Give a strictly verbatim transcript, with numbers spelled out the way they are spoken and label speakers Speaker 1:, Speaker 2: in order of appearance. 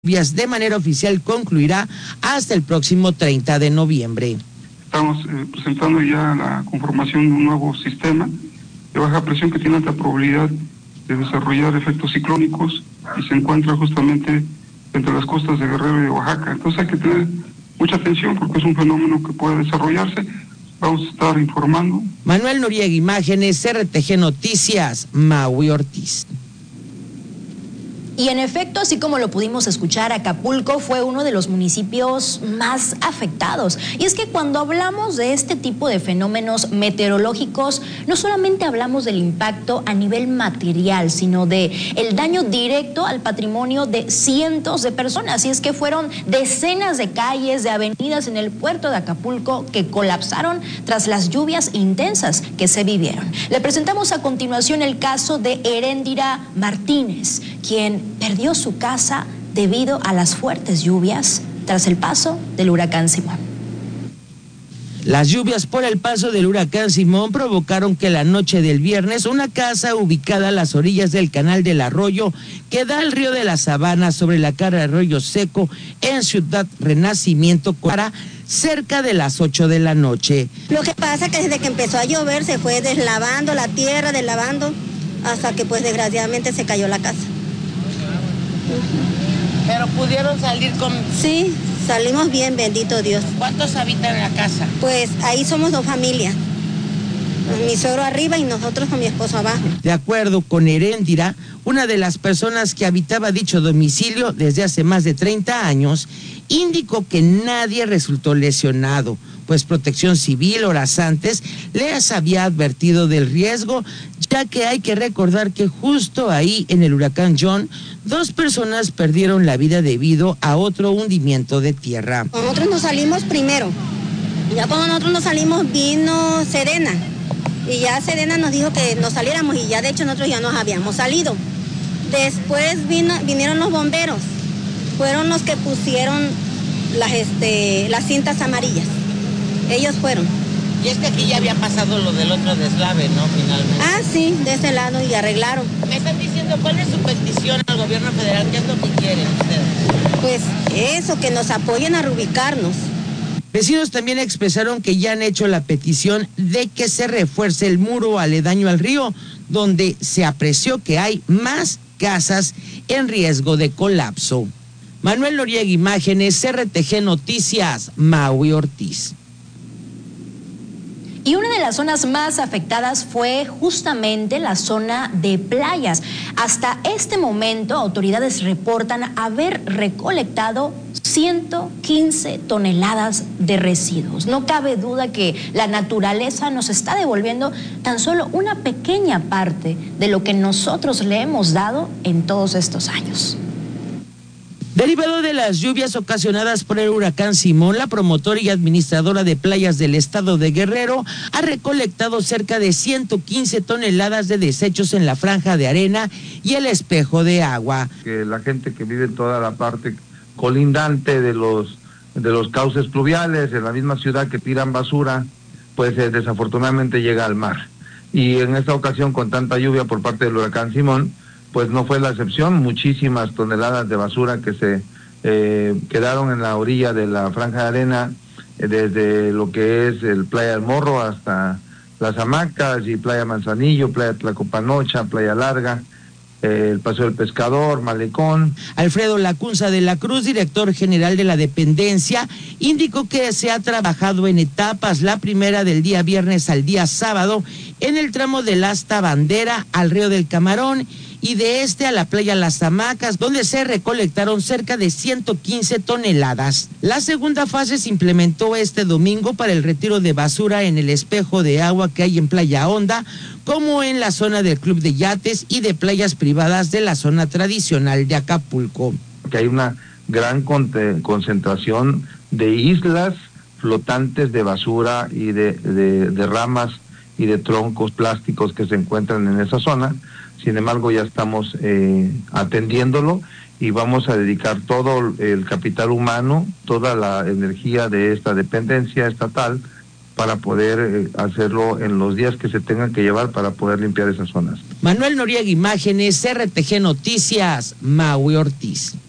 Speaker 1: de manera oficial concluirá hasta el próximo treinta de noviembre.
Speaker 2: Estamos eh, presentando ya la conformación de un nuevo sistema de baja presión que tiene alta probabilidad de desarrollar efectos ciclónicos y se encuentra justamente entre las costas de Guerrero y de Oaxaca. Entonces hay que tener mucha atención porque es un fenómeno que puede desarrollarse. Vamos a estar informando.
Speaker 1: Manuel Noriega, Imágenes, R T G Noticias, Maui Ortiz.
Speaker 3: Y en efecto, así como lo pudimos escuchar, Acapulco fue uno de los municipios más afectados. Y es que cuando hablamos de este tipo de fenómenos meteorológicos, no solamente hablamos del impacto a nivel material, sino de el daño directo al patrimonio de cientos de personas. Y es que fueron decenas de calles, de avenidas en el puerto de Acapulco que colapsaron tras las lluvias intensas que se vivieron. Le presentamos a continuación el caso de Heréndira Martínez, quien perdió su casa debido a las fuertes lluvias tras el paso del huracán Simón.
Speaker 1: Las lluvias por el paso del huracán Simón provocaron que la noche del viernes una casa ubicada a las orillas del canal del Arroyo que da al río de la Sabana sobre la cara de Arroyo Seco en Ciudad Renacimiento, para cerca de las ocho de la noche.
Speaker 4: Lo que pasa es que desde que empezó a llover se fue deslavando la tierra, deslavando, hasta que pues desgraciadamente se cayó la casa.
Speaker 5: ¿Pero pudieron salir con...?
Speaker 4: Sí, salimos bien, bendito Dios.
Speaker 5: ¿Cuántos habitan en la casa?
Speaker 4: Pues ahí somos dos familias. Mi suegro arriba y nosotros con mi esposo abajo.
Speaker 1: De acuerdo con Heréndira, una de las personas que habitaba dicho domicilio desde hace más de treinta años, indicó que nadie resultó lesionado, pues Protección Civil horas antes les había advertido del riesgo, ya que hay que recordar que justo ahí en el huracán John, dos personas perdieron la vida debido a otro hundimiento de tierra.
Speaker 4: Nosotros nos salimos primero, ya cuando nosotros nos salimos vino Sedena, y ya Sedena nos dijo que nos saliéramos y ya de hecho nosotros ya nos habíamos salido. Después vino, vinieron los bomberos, fueron los que pusieron las, este, las cintas amarillas. Ellos fueron.
Speaker 5: Y es que aquí ya había pasado lo del otro deslave, ¿no? Finalmente.
Speaker 4: Ah, sí, de ese lado y arreglaron.
Speaker 5: Me están diciendo, ¿cuál es su petición al gobierno federal? ¿Qué es lo que quieren ustedes?
Speaker 4: Pues eso, que nos apoyen a reubicarnos.
Speaker 1: Vecinos también expresaron que ya han hecho la petición de que se refuerce el muro aledaño al río, donde se apreció que hay más casas en riesgo de colapso. Manuel Noriega, Imágenes, R T G Noticias, Maui Ortiz.
Speaker 3: Y una de las zonas más afectadas fue justamente la zona de playas. Hasta este momento, autoridades reportan haber recolectado ciento quince toneladas de residuos. No cabe duda que la naturaleza nos está devolviendo tan solo una pequeña parte de lo que nosotros le hemos dado en todos estos años.
Speaker 1: Derivado de las lluvias ocasionadas por el huracán Simón, la promotora y administradora de playas del estado de Guerrero ha recolectado cerca de ciento quince toneladas de desechos en la franja de arena y el espejo de agua.
Speaker 6: Que la gente que vive en toda la parte colindante de los, de los cauces pluviales, en la misma ciudad que tiran basura, pues eh, desafortunadamente llega al mar. Y en esta ocasión, con tanta lluvia por parte del huracán Simón, pues no fue la excepción. Muchísimas toneladas de basura que se eh, quedaron en la orilla de la franja de arena, eh, desde lo que es el Playa del Morro hasta Las Hamacas y Playa Manzanillo, Playa Tlacopanocha, Playa Larga, eh, el Paseo del Pescador, Malecón.
Speaker 1: Alfredo Lacunza de la Cruz, director general de la dependencia, indicó que se ha trabajado en etapas, la primera del día viernes al día sábado, en el tramo del Asta Bandera al Río del Camarón, y de este a la playa Las Hamacas, donde se recolectaron cerca de ciento quince toneladas. La segunda fase se implementó este domingo para el retiro de basura en el espejo de agua que hay en Playa Honda, como en la zona del Club de Yates y de playas privadas de la zona tradicional de Acapulco.
Speaker 6: Que hay una gran concentración de islas flotantes de basura y de, de, de ramas y de troncos plásticos que se encuentran en esa zona. Sin embargo, ya estamos eh, atendiéndolo y vamos a dedicar todo el capital humano, toda la energía de esta dependencia estatal para poder eh, hacerlo en los días que se tengan que llevar para poder limpiar esas zonas.
Speaker 1: Manuel Noriega, Imágenes, R T G Noticias, Maui Ortiz.